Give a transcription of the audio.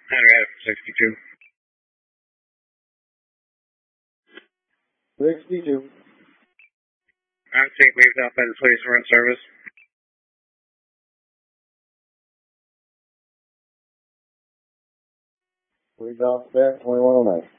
I got it for 62. 62. I'm take waves out by the police run service. Waves off there, 2109.